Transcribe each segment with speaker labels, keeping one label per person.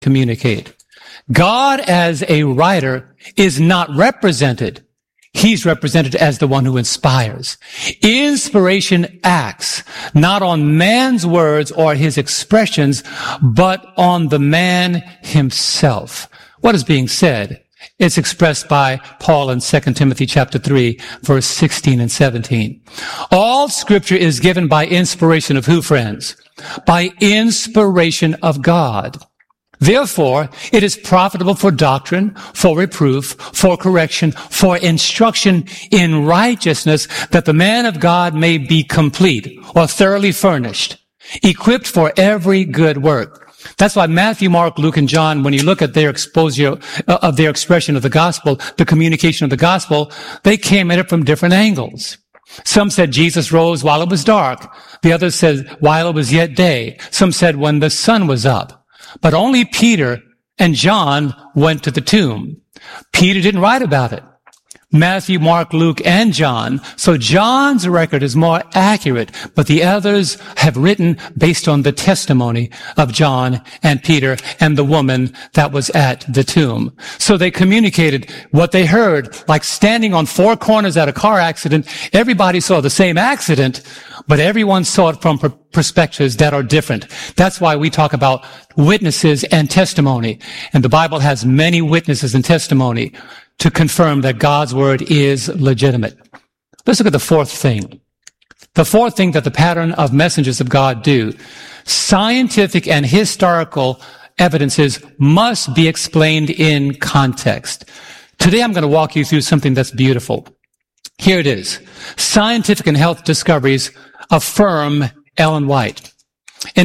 Speaker 1: communicate. God as a writer is not represented. He's represented as the one who inspires. Inspiration acts not on man's words or his expressions, but on the man himself. What is being said? It's expressed by Paul in 2 Timothy chapter 3, verse 16 and 17. All scripture is given by inspiration of who, friends? By inspiration of God. Therefore, it is profitable for doctrine, for reproof, for correction, for instruction in righteousness, that the man of God may be complete or thoroughly furnished, equipped for every good work. That's why Matthew, Mark, Luke, and John, when you look at their exposure of their expression of the gospel, the communication of the gospel, they came at it from different angles. Some said Jesus rose while it was dark. The others said while it was yet day. Some said when the sun was up. But only Peter and John went to the tomb. Peter didn't write about it. Matthew, Mark, Luke, and John. So John's record is more accurate, but the others have written based on the testimony of John and Peter and the woman that was at the tomb. So they communicated what they heard, like standing on four corners at a car accident. Everybody saw the same accident, but everyone saw it from perspectives that are different. That's why we talk about witnesses and testimony. And the Bible has many witnesses and testimony to confirm that God's word is legitimate. Let's look at the fourth thing. The fourth thing that the pattern of messengers of God do. Scientific and historical evidences must be explained in context. Today I'm going to walk you through something that's beautiful. Here it is. Scientific and health discoveries affirm Ellen White. In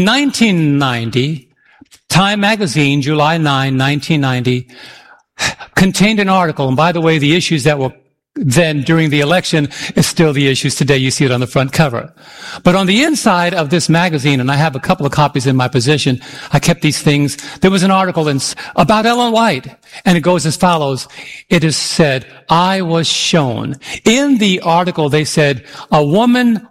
Speaker 1: 1990, Time magazine, July 9, 1990, contained an article, and by the way, the issues that were then during the election is still the issues today. You see it on the front cover. But on the inside of this magazine, and I have a couple of copies in my possession, I kept these things, there was an article about Ellen White, and it goes as follows. It is said, I was shown. In the article, they said, a woman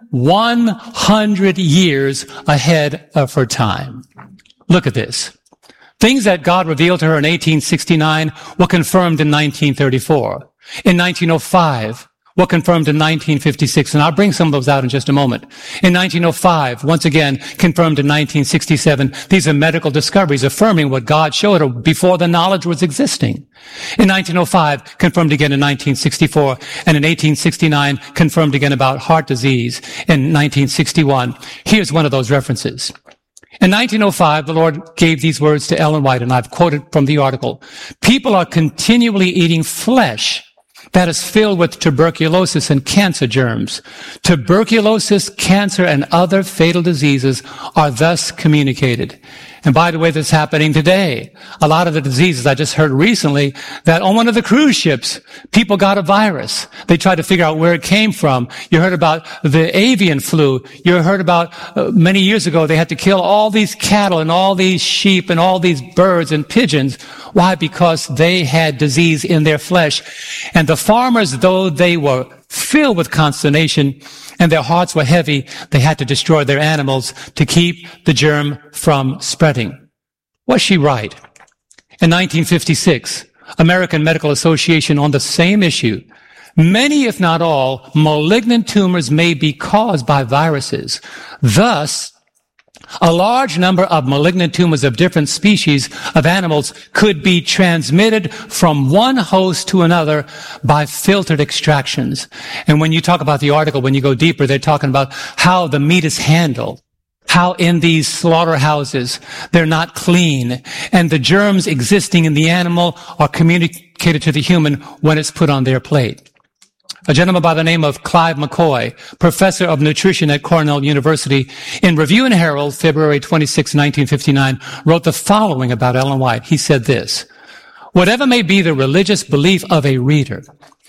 Speaker 1: 100 years ahead of her time. Look at this. Things that God revealed to her in 1869 were confirmed in 1934. In 1905, were confirmed in 1956. And I'll bring some of those out in just a moment. In 1905, once again, confirmed in 1967. These are medical discoveries affirming what God showed her before the knowledge was existing. In 1905, confirmed again in 1964. And in 1869, confirmed again about heart disease in 1961. Here's one of those references. In 1905, the Lord gave these words to Ellen White, and I've quoted from the article. People are continually eating flesh that is filled with tuberculosis and cancer germs. Tuberculosis, cancer, and other fatal diseases are thus communicated. And by the way, that's happening today. A lot of the diseases I just heard recently that on one of the cruise ships, people got a virus. They tried to figure out where it came from. You heard about the avian flu. You heard about many years ago they had to kill all these cattle and all these sheep and all these birds and pigeons. Why? Because they had disease in their flesh. And the farmers, though they were filled with consternation and their hearts were heavy, they had to destroy their animals to keep the germ from spreading. Was she right? In 1956, American Medical Association on the same issue. Many, if not all, malignant tumors may be caused by viruses. Thus, a large number of malignant tumors of different species of animals could be transmitted from one host to another by filtered extractions. And when you talk about the article, when you go deeper, they're talking about how the meat is handled, how in these slaughterhouses they're not clean, and the germs existing in the animal are communicated to the human when it's put on their plate. A gentleman by the name of Clive McCoy, professor of nutrition at Cornell University, in Review and Herald, February 26, 1959, wrote the following about Ellen White. He said this, whatever may be the religious belief of a reader,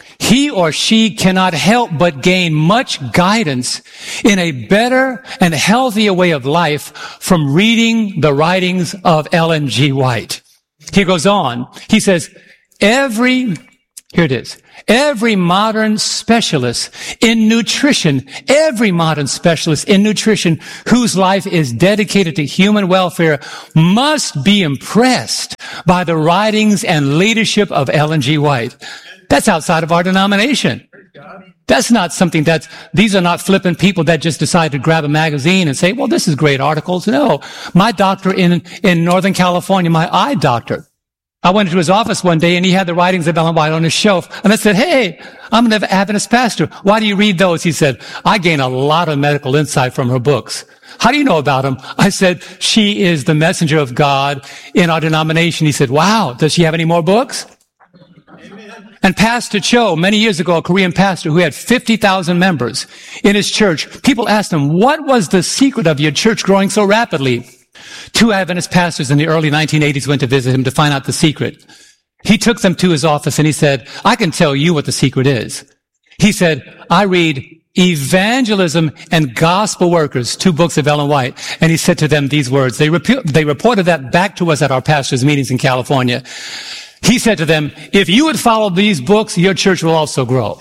Speaker 1: he or she cannot help but gain much guidance in a better and healthier way of life from reading the writings of Ellen G. White. He goes on. He says, every Here it is. Every modern specialist in nutrition whose life is dedicated to human welfare must be impressed by the writings and leadership of Ellen G. White. That's outside of our denomination. That's not something these are not flippant people that just decide to grab a magazine and say, well, this is great articles. No. My doctor in Northern California, my eye doctor, I went into his office one day and he had the writings of Ellen White on his shelf. And I said, hey, I'm an Adventist pastor. Why do you read those? He said, I gain a lot of medical insight from her books. How do you know about them? I said, she is the messenger of God in our denomination. He said, wow, does she have any more books? Amen. And Pastor Cho, many years ago, a Korean pastor who had 50,000 members in his church, people asked him, what was the secret of your church growing so rapidly? 2 Adventist pastors in the early 1980s went to visit him to find out the secret. He took them to his office and he said, I can tell you what the secret is. He said, I read Evangelism and Gospel Workers, 2 books of Ellen White. And he said to them these words. They reported that back to us at our pastors' meetings in California. He said to them, if you would follow these books, your church will also grow.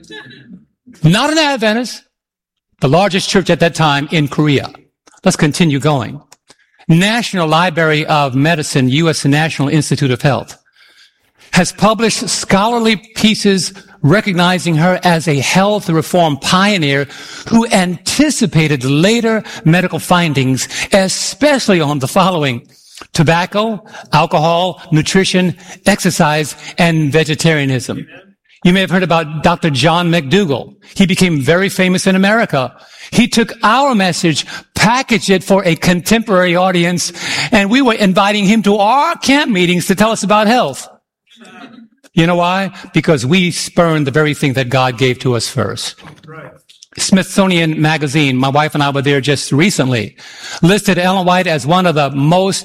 Speaker 1: Not an Adventist, the largest church at that time in Korea. Let's continue going. National Library of Medicine, U.S. National Institute of Health, has published scholarly pieces recognizing her as a health reform pioneer who anticipated later medical findings, especially on the following: tobacco, alcohol, nutrition, exercise, and vegetarianism. You may have heard about Dr. John McDougall. He became very famous in America. He took our message, packaged it for a contemporary audience, and we were inviting him to our camp meetings to tell us about health. You know why? Because we spurned the very thing that God gave to us first. Right. Smithsonian Magazine, my wife and I were there just recently, listed Ellen White as one of the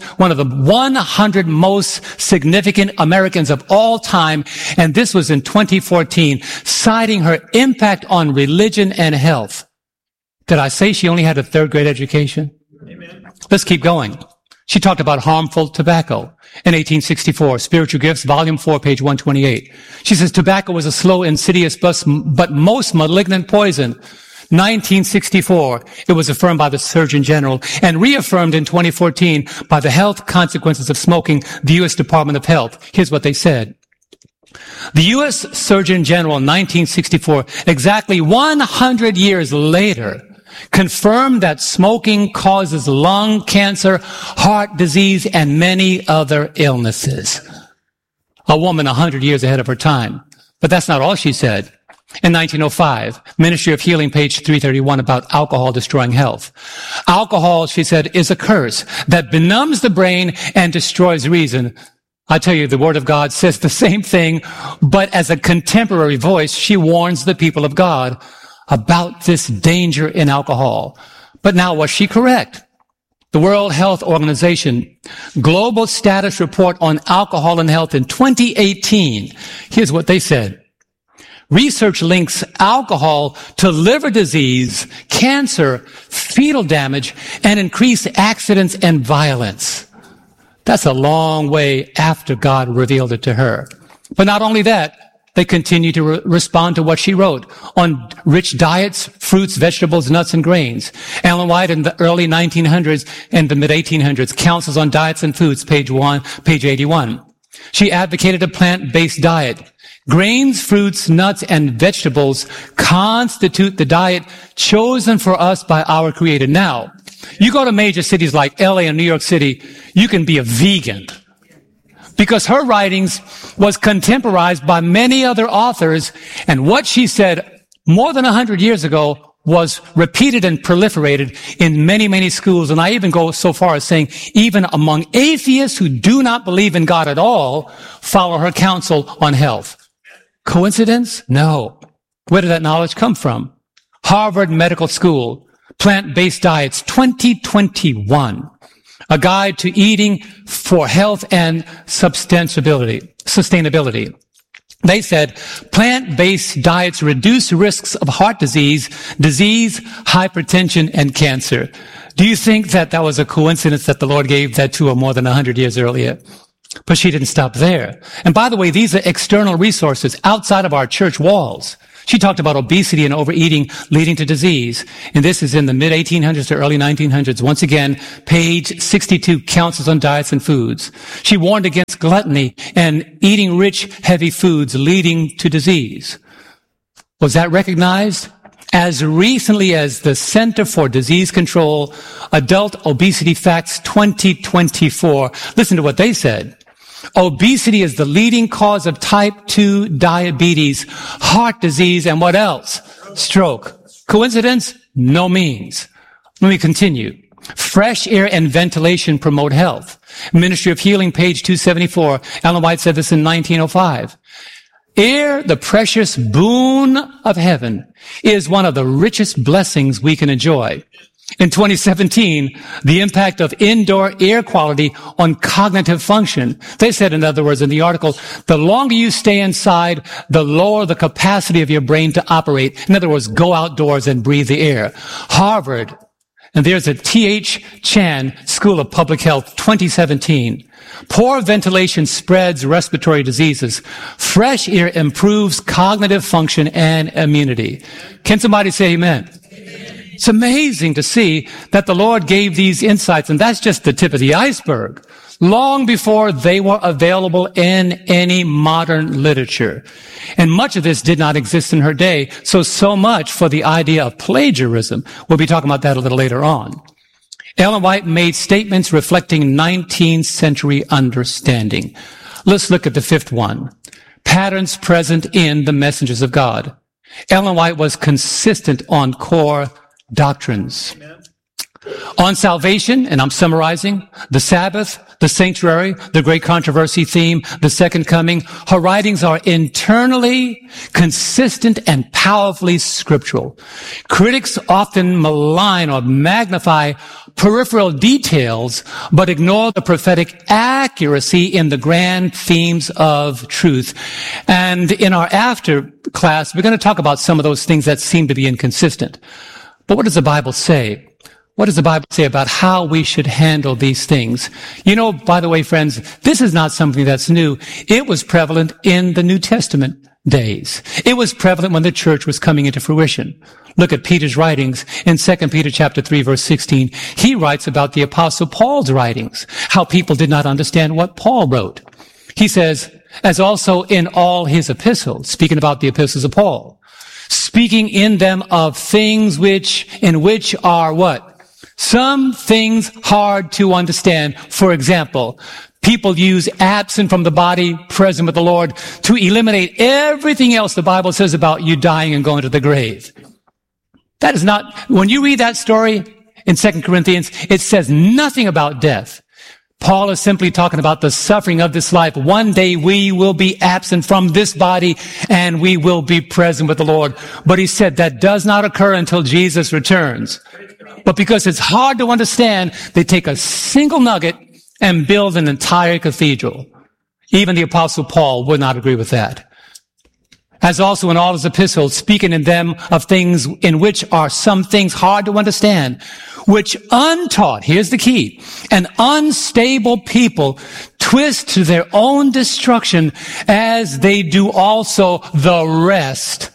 Speaker 1: 100 most significant Americans of all time, and this was in 2014, citing her impact on religion and health. Did I say she only had a 3rd grade education? Amen. Let's keep going. She talked about harmful tobacco in 1864, Spiritual Gifts, Volume 4, page 128. She says tobacco was a slow, insidious, but most malignant poison. 1964, it was affirmed by the Surgeon General and reaffirmed in 2014 by the health consequences of smoking, the U.S. Department of Health. Here's what they said. The U.S. Surgeon General in 1964, exactly 100 years later, confirmed that smoking causes lung cancer, heart disease, and many other illnesses. A woman 100 years ahead of her time. But that's not all she said. In 1905, Ministry of Healing, page 331, about alcohol destroying health. Alcohol, she said, is a curse that benumbs the brain and destroys reason. I tell you, the Word of God says the same thing, but as a contemporary voice, she warns the people of God about this danger in alcohol. But now, was she correct? The World Health Organization Global Status Report on Alcohol and Health in 2018. Here's what they said. Research links alcohol to liver disease, cancer, fetal damage, and increased accidents and violence. That's a long way after God revealed it to her. But not only that, they continue to respond to what she wrote on rich diets, fruits, vegetables, nuts, and grains. Ellen White in the early 1900s and the mid-1800s, Counsels on Diets and Foods, page 81. She advocated a plant-based diet. Grains, fruits, nuts, and vegetables constitute the diet chosen for us by our Creator. Now, you go to major cities like LA and New York City, you can be a vegan. Because her writings was contemporized by many other authors, and what she said more than 100 years ago was repeated and proliferated in many, many schools. And I even go so far as saying even among atheists who do not believe in God at all, follow her counsel on health. Coincidence? No. Where did that knowledge come from? Harvard Medical School, Plant-Based Diets, 2021. A guide to eating for health and sustainability. They said plant-based diets reduce risks of heart disease, hypertension, and cancer. Do you think that was a coincidence that the Lord gave that to her more than 100 years earlier? But she didn't stop there. And by the way, these are external resources outside of our church walls. She talked about obesity and overeating leading to disease. And this is in the mid-1800s to early 1900s. Once again, page 62, Counsels on Diets and Foods. She warned against gluttony and eating rich, heavy foods leading to disease. Was that recognized? As recently as the Center for Disease Control, Adult Obesity Facts 2024. Listen to what they said. Obesity is the leading cause of type 2 diabetes, heart disease, and what else? Stroke. Coincidence? No means. Let me continue. Fresh air and ventilation promote health. Ministry of Healing, page 274. Ellen White said this in 1905. Air, the precious boon of heaven, is one of the richest blessings we can enjoy. In 2017, the impact of indoor air quality on cognitive function. They said, in other words, in the article, the longer you stay inside, the lower the capacity of your brain to operate. In other words, go outdoors and breathe the air. Harvard, and there's a T.H. Chan School of Public Health, 2017. Poor ventilation spreads respiratory diseases. Fresh air improves cognitive function and immunity. Can somebody say amen? It's amazing to see that the Lord gave these insights, and that's just the tip of the iceberg, long before they were available in any modern literature. And much of this did not exist in her day, so much for the idea of plagiarism. We'll be talking about that a little later on. Ellen White made statements reflecting 19th century understanding. Let's look at the fifth one. Patterns present in the messengers of God. Ellen White was consistent on core doctrines. Amen. On salvation, and I'm summarizing, the Sabbath, the sanctuary, the great controversy theme, the second coming, her writings are internally consistent and powerfully scriptural. Critics often malign or magnify peripheral details, but ignore the prophetic accuracy in the grand themes of truth. And in our after class, we're going to talk about some of those things that seem to be inconsistent. But what does the Bible say? What does the Bible say about how we should handle these things? You know, by the way, friends, this is not something that's new. It was prevalent in the New Testament days. It was prevalent when the church was coming into fruition. Look at Peter's writings in 2 Peter chapter 3, verse 16. He writes about the Apostle Paul's writings, how people did not understand what Paul wrote. He says, as also in all his epistles, speaking about the epistles of Paul, speaking in them of things in which are what? Some things hard to understand. For example, people use absent from the body, present with the Lord to eliminate everything else the Bible says about you dying and going to the grave. That is not, when you read that story in 2 Corinthians, it says nothing about death. Paul is simply talking about the suffering of this life. One day we will be absent from this body and we will be present with the Lord. But he said that does not occur until Jesus returns. But because it's hard to understand, they take a single nugget and build an entire cathedral. Even the Apostle Paul would not agree with that. As also in all his epistles, speaking in them of things in which are some things hard to understand, which untaught, here's the key, an unstable people twist to their own destruction, as they do also the rest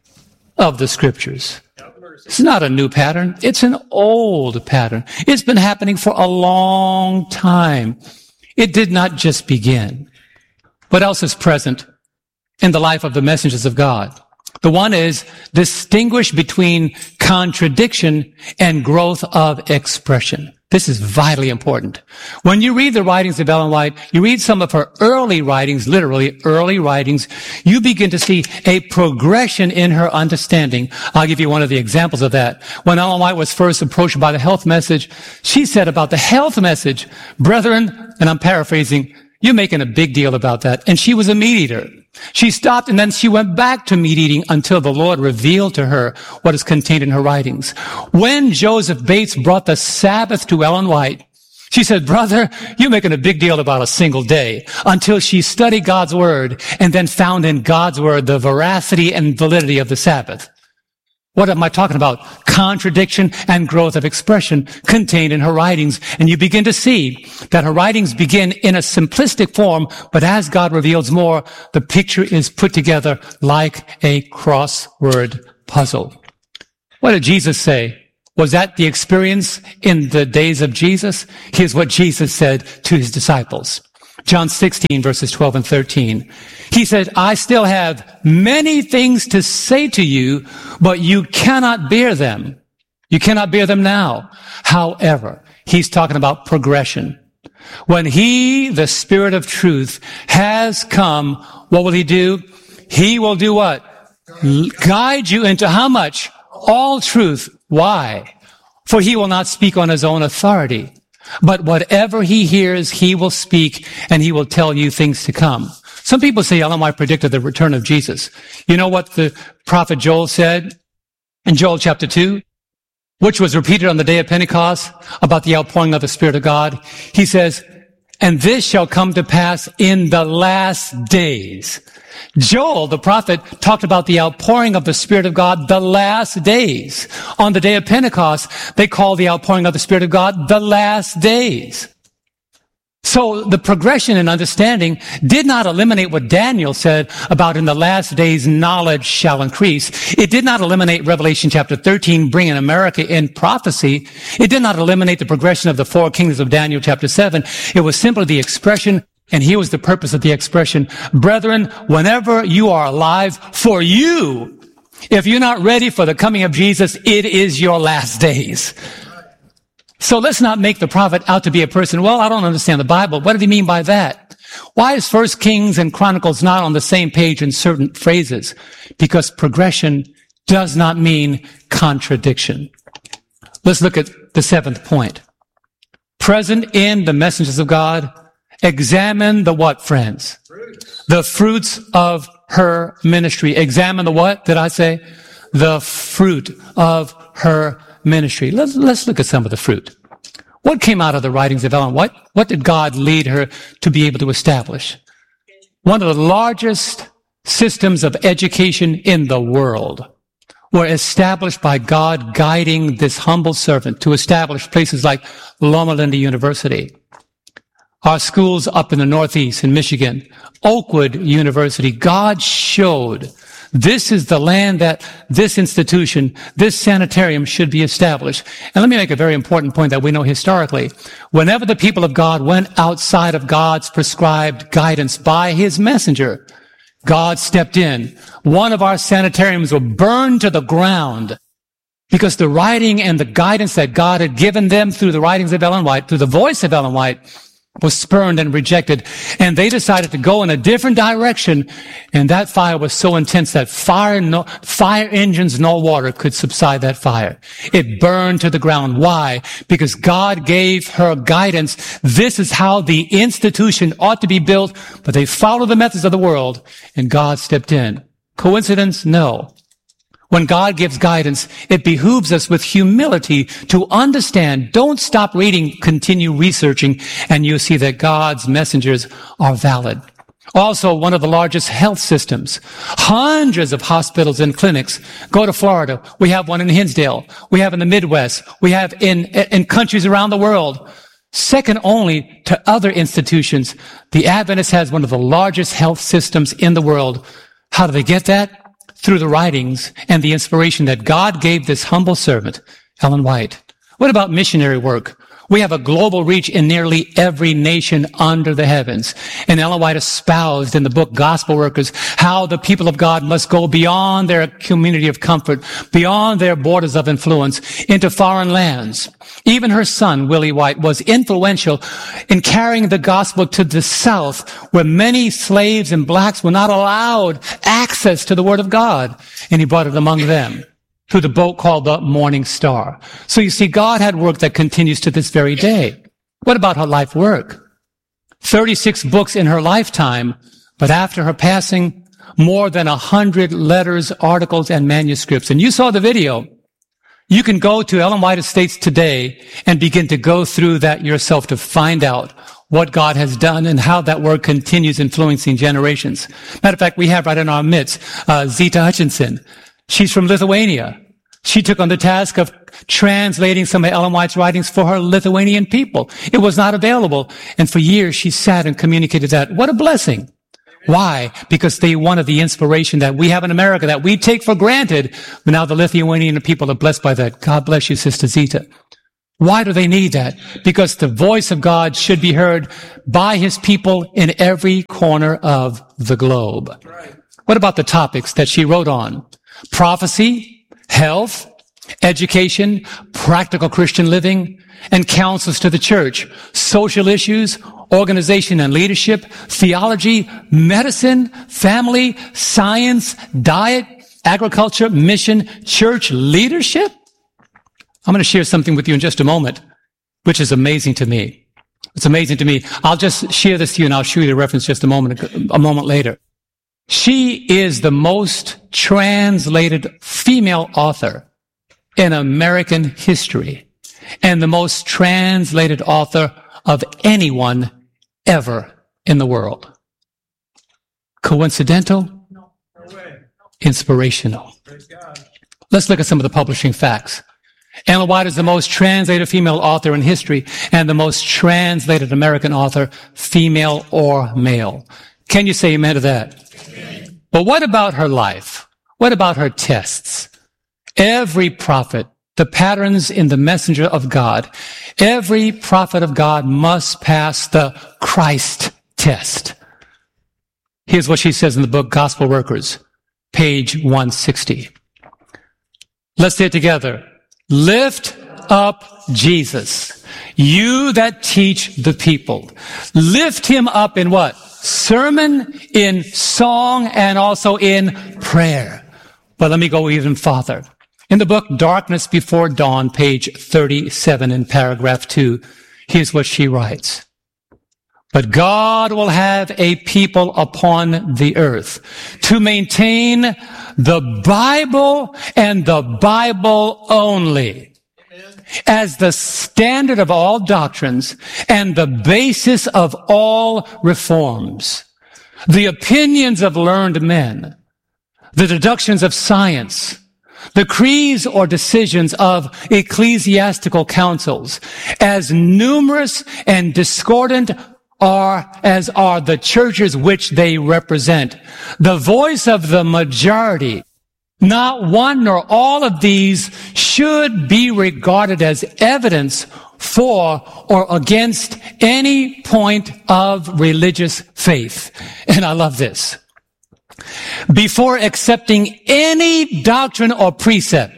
Speaker 1: of the scriptures. It's not a new pattern. It's an old pattern. It's been happening for a long time. It did not just begin. What else is present in the life of the messengers of God? The one is distinguish between contradiction and growth of expression. This is vitally important. When you read the writings of Ellen White, you read some of her early writings, literally early writings, you begin to see a progression in her understanding. I'll give you one of the examples of that. When Ellen White was first approached by the health message, she said about the health message, brethren, and I'm paraphrasing, you're making a big deal about that. And she was a meat eater. She stopped and then she went back to meat eating until the Lord revealed to her what is contained in her writings. When Joseph Bates brought the Sabbath to Ellen White, she said, brother, you're making a big deal about a single day, until she studied God's word and then found in God's word the veracity and validity of the Sabbath. What am I talking about? Contradiction and growth of expression contained in her writings. And you begin to see that her writings begin in a simplistic form, but as God reveals more, the picture is put together like a crossword puzzle. What did Jesus say? Was that the experience in the days of Jesus? Here's what Jesus said to his disciples. John 16, verses 12 and 13. He said, I still have many things to say to you, but you cannot bear them. You cannot bear them now. However, he's talking about progression. When he, the Spirit of truth, has come, what will he do? He will do what? Guide you into how much? All truth. Why? For he will not speak on his own authority. But whatever he hears, he will speak, and he will tell you things to come. Some people say Ellen White predicted the return of Jesus. You know what the prophet Joel said in Joel chapter 2, which was repeated on the day of Pentecost about the outpouring of the Spirit of God? He says, and this shall come to pass in the last days. Joel, the prophet, talked about the outpouring of the Spirit of God, the last days. On the day of Pentecost, they call the outpouring of the Spirit of God the last days. So the progression in understanding did not eliminate what Daniel said about in the last days knowledge shall increase. It did not eliminate Revelation chapter 13 bringing America in prophecy. It did not eliminate the progression of the four kingdoms of Daniel chapter 7. It was simply the expression. And here was the purpose of the expression. Brethren, whenever you are alive, for you, if you're not ready for the coming of Jesus, it is your last days. So let's not make the prophet out to be a person, well, I don't understand the Bible. What did he mean by that? Why is 1 Kings and Chronicles not on the same page in certain phrases? Because progression does not mean contradiction. Let's look at the seventh point. Present in the messengers of God, examine the what, friends? The fruits of her ministry. Examine the what, did I say? The fruit of her ministry. Let's look at some of the fruit. What came out of the writings of Ellen White? What did God lead her to be able to establish? One of the largest systems of education in the world were established by God guiding this humble servant to establish places like Loma Linda University. Our schools up in the Northeast in Michigan, Oakwood University, God showed this is the land that this institution, this sanitarium should be established. And let me make a very important point that we know historically. Whenever the people of God went outside of God's prescribed guidance by his messenger, God stepped in. One of our sanitariums were burned to the ground because the writing and the guidance that God had given them through the writings of Ellen White, through the voice of Ellen White, was spurned and rejected. And they decided to go in a different direction. And that fire was so intense that fire engines, no water could subside that fire. It burned to the ground. Why? Because God gave her guidance. This is how the institution ought to be built. But they followed the methods of the world, and God stepped in. Coincidence? No. When God gives guidance, it behooves us with humility to understand. Don't stop reading, continue researching, and you'll see that God's messengers are valid. Also, one of the largest health systems. Hundreds of hospitals and clinics. Go to Florida. We have one in Hinsdale. We have in the Midwest. We have in countries around the world. Second only to other institutions, the Adventist has one of the largest health systems in the world. How do they get that? Through the writings and the inspiration that God gave this humble servant, Ellen White. What about missionary work? We have a global reach in nearly every nation under the heavens. And Ellen White espoused in the book Gospel Workers how the people of God must go beyond their community of comfort, beyond their borders of influence, into foreign lands. Even her son, Willie White, was influential in carrying the gospel to the South, where many slaves and blacks were not allowed access to the Word of God. And he brought it among them through the boat called the Morning Star. So you see, God had work that continues to this very day. What about her life work? 36 books in her lifetime, but after her passing, more than 100 letters, articles, and manuscripts. And you saw the video. You can go to Ellen White Estates today and begin to go through that yourself to find out what God has done and how that work continues influencing generations. Matter of fact, we have right in our midst, Zita Hutchinson. She's from Lithuania. She took on the task of translating some of Ellen White's writings for her Lithuanian people. It was not available. And for years, she sat and communicated that. What a blessing. Why? Because they wanted the inspiration that we have in America that we take for granted. But now the Lithuanian people are blessed by that. God bless you, Sister Zita. Why do they need that? Because the voice of God should be heard by his people in every corner of the globe. Right. What about the topics that she wrote on? Prophecy, health, education, practical Christian living, and counsels to the church, social issues, organization and leadership, theology, medicine, family, science, diet, agriculture, mission, church leadership. I'm going to share something with you in just a moment, which is amazing to me. It's amazing to me. I'll just share this to you and I'll show you the reference just a moment later. She is the most translated female author in American history and the most translated author of anyone ever in the world. Coincidental? No way. Inspirational. Let's look at some of the publishing facts. Ellen White is the most translated female author in history and the most translated American author, female or male. Can you say amen to that? Amen. But what about her life? What about her tests? Every prophet, the patterns in the messenger of God, every prophet of God must pass the Christ test. Here's what she says in the book Gospel Workers, page 160. Let's say it together. Lift up Jesus, you that teach the people. Lift him up in what? Sermon, in song, and also in prayer. But let me go even farther. In the book Darkness Before Dawn, page 37 in paragraph 2, here's what she writes. But God will have a people upon the earth to maintain the Bible and the Bible only as the standard of all doctrines and the basis of all reforms. The opinions of learned men, the deductions of science, the creeds or decisions of ecclesiastical councils, as numerous and discordant as are the churches which they represent. The voice of the majority, not one nor all of these, should be regarded as evidence for or against any point of religious faith. And I love this. Before accepting any doctrine or precept,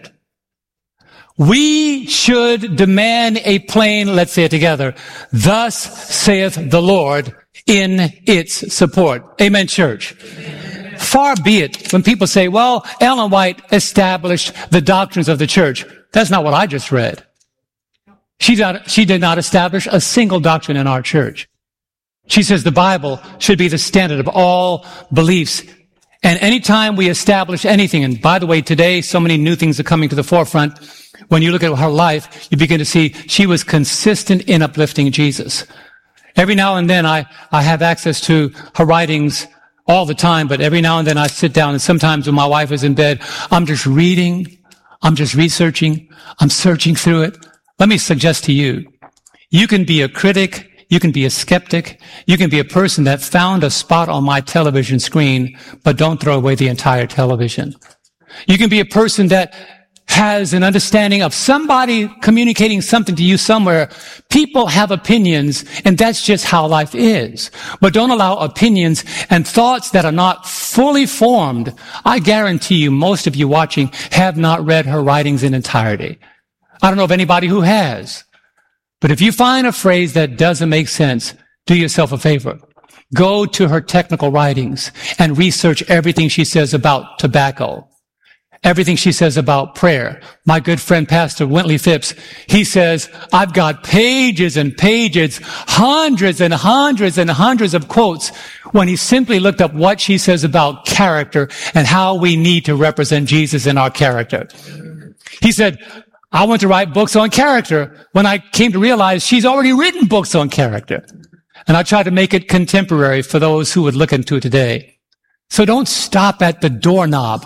Speaker 1: we should demand a plain, let's say it together, thus saith the Lord, in its support. Amen, church. Amen. Far be it when people say, well, Ellen White established the doctrines of the church. That's not what I just read. She did not establish a single doctrine in our church. She says the Bible should be the standard of all beliefs. And anytime we establish anything, and by the way, today so many new things are coming to the forefront. When you look at her life, you begin to see she was consistent in uplifting Jesus. Every now and then I have access to her writings all the time, but every now and then I sit down, and sometimes when my wife is in bed, I'm just reading, I'm just researching, I'm searching through it. Let me suggest to you, you can be a critic, you can be a skeptic, you can be a person that found a spot on my television screen, but don't throw away the entire television. You can be a person that has an understanding of somebody communicating something to you somewhere. People have opinions, and that's just how life is. But don't allow opinions and thoughts that are not fully formed. I guarantee you, most of you watching have not read her writings in entirety. I don't know of anybody who has. But if you find a phrase that doesn't make sense, do yourself a favor. Go to her technical writings and research everything she says about tobacco, everything she says about prayer. My good friend, Pastor Wintley Phipps, he says, I've got pages and pages, hundreds and hundreds and hundreds of quotes when he simply looked up what she says about character and how we need to represent Jesus in our character. He said, I want to write books on character when I came to realize she's already written books on character. And I tried to make it contemporary for those who would look into it today. So don't stop at the doorknob.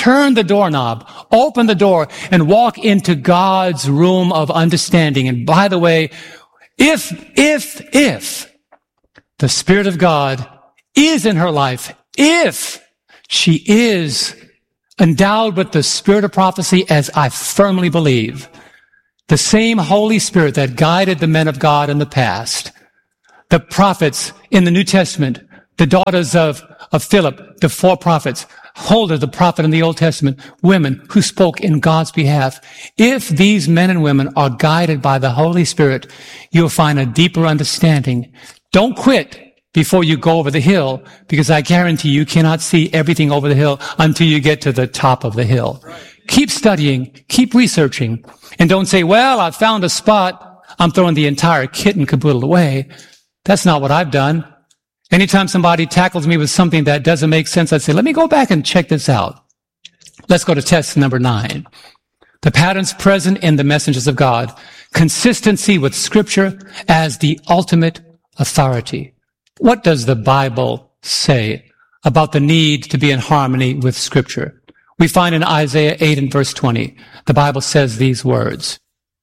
Speaker 1: turn the doorknob, open the door, and walk into God's room of understanding. And by the way, if the Spirit of God is in her life, if she is endowed with the spirit of prophecy, as I firmly believe, the same Holy Spirit that guided the men of God in the past, the prophets in the New Testament, the daughters of Philip, the 4 prophets, Huldah, the prophet in the Old Testament, women who spoke in God's behalf. If these men and women are guided by the Holy Spirit, you'll find a deeper understanding. Don't quit before you go over the hill, because I guarantee you cannot see everything over the hill until you get to the top of the hill. Keep studying, keep researching, and don't say, well, I found a spot, I'm throwing the entire kit and caboodle away. That's not what I've done. Anytime somebody tackles me with something that doesn't make sense, I say, let me go back and check this out. Let's go to test number 9. The patterns present in the messengers of God. Consistency with Scripture as the ultimate authority. What does the Bible say about the need to be in harmony with Scripture? We find in Isaiah 8 and verse 20, the Bible says these words.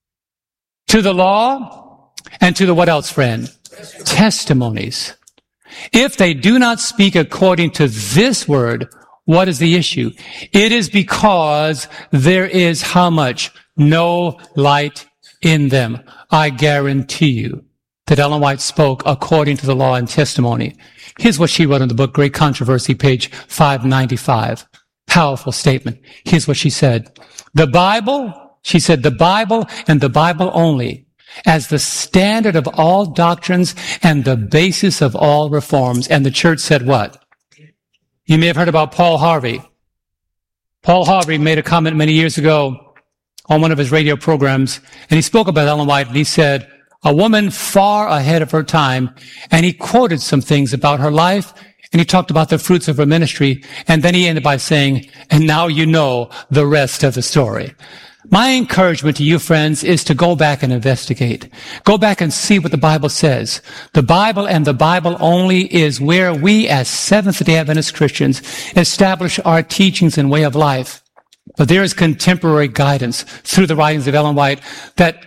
Speaker 1: To the law and to the what else, friend? Testimonies. If they do not speak according to this word, what is the issue? It is because there is how much? No light in them. I guarantee you that Ellen White spoke according to the law and testimony. Here's what she wrote in the book, Great Controversy, page 595. Powerful statement. Here's what she said. The Bible, she said, the Bible and the Bible only, as the standard of all doctrines and the basis of all reforms. And the church said what? You may have heard about Paul Harvey. Paul Harvey made a comment many years ago on one of his radio programs, and he spoke about Ellen White, and he said, a woman far ahead of her time, and he quoted some things about her life, and he talked about the fruits of her ministry, and then he ended by saying, and now you know the rest of the story. My encouragement to you, friends, is to go back and investigate. Go back and see what the Bible says. The Bible and the Bible only is where we as Seventh-day Adventist Christians establish our teachings and way of life. But there is contemporary guidance through the writings of Ellen White that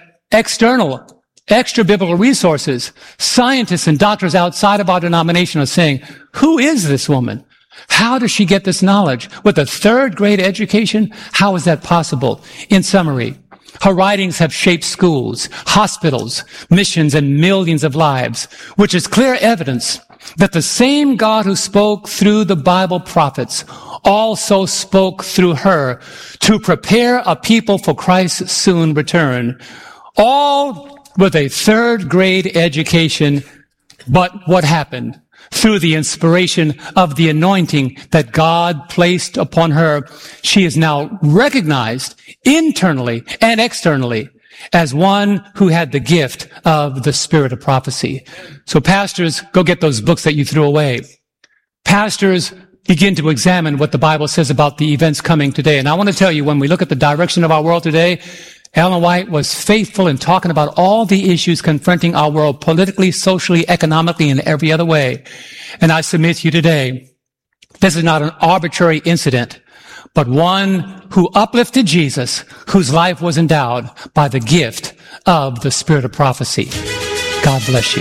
Speaker 1: extra biblical resources, scientists and doctors outside of our denomination are saying, who is this woman? How does she get this knowledge? With a 3rd grade education? How is that possible? In summary, her writings have shaped schools, hospitals, missions, and millions of lives, which is clear evidence that the same God who spoke through the Bible prophets also spoke through her to prepare a people for Christ's soon return. All with a 3rd grade education. But what happened? Through the inspiration of the anointing that God placed upon her, she is now recognized internally and externally as one who had the gift of the spirit of prophecy. So pastors, go get those books that you threw away. Pastors, begin to examine what the Bible says about the events coming today. And I want to tell you, when we look at the direction of our world today, Ellen White was faithful in talking about all the issues confronting our world politically, socially, economically, and every other way. And I submit to you today, this is not an arbitrary incident, but one who uplifted Jesus, whose life was endowed by the gift of the spirit of prophecy. God bless you.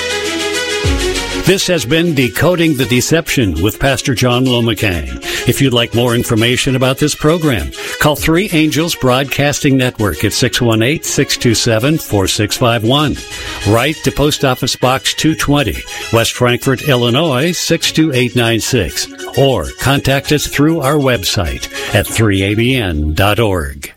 Speaker 2: This has been Decoding the Deception with Pastor John Lomacang. If you'd like more information about this program, call 3 Angels Broadcasting Network at 618-627-4651. Write to Post Office Box 220, West Frankfort, Illinois, 62896. Or contact us through our website at 3abn.org.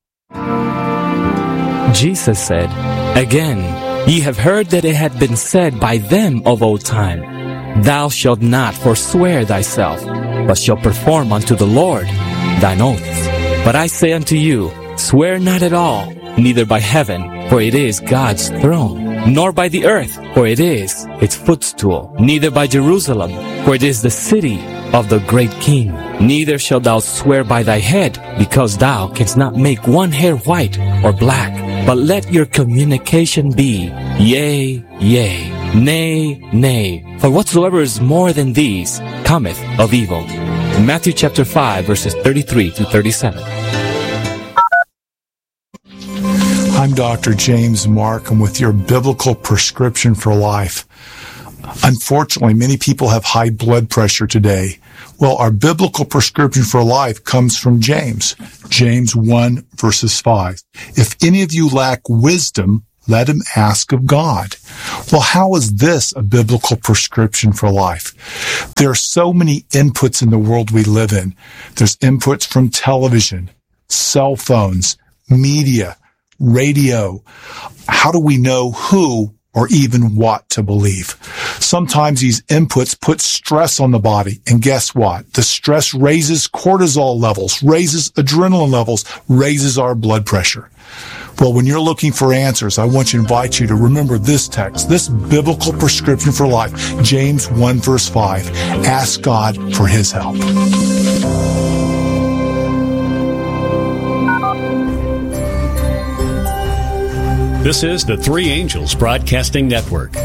Speaker 3: Jesus said, "Again, ye have heard that it had been said by them of old time, Thou shalt not forswear thyself, but shalt perform unto the Lord thine oaths. But I say unto you, swear not at all, neither by heaven, for it is God's throne, nor by the earth, for it is its footstool, neither by Jerusalem, for it is the city of the great King. Neither shalt thou swear by thy head, because thou canst not make one hair white or black. But let your communication be, yea, yea, nay, nay. For whatsoever is more than these cometh of evil. Matthew chapter 5, verses 33 to 37.
Speaker 4: I'm Dr. James Markham with your biblical prescription for life. Unfortunately, many people have high blood pressure today. Well, our biblical prescription for life comes from James 1 verses 5. If any of you lack wisdom, let him ask of God. Well, how is this a biblical prescription for life? There are so many inputs in the world we live in. There's inputs from television, cell phones, media, radio. How do we know who or even what to believe? Sometimes these inputs put stress on the body, and guess what? The stress raises cortisol levels, raises adrenaline levels, raises our blood pressure. Well, when you're looking for answers, I want to invite you to remember this text, this biblical prescription for life, James 1 verse 5. Ask God for his help.
Speaker 2: This is the Three Angels Broadcasting Network.